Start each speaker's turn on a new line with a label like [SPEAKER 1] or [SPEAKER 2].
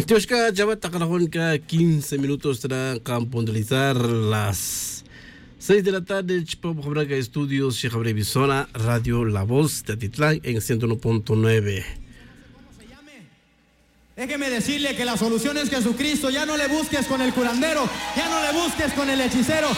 [SPEAKER 1] Antioshka, ya va a tacar 15 minutos tras puntualizar las 6 de la tarde. Chipabraga Estudios, Chijabrevizona, Radio La Voz de Atitlán en 101.9.
[SPEAKER 2] Déjeme decirle que la solución es Jesucristo. Ya no le busques con el curandero, ya no le busques con el hechicero.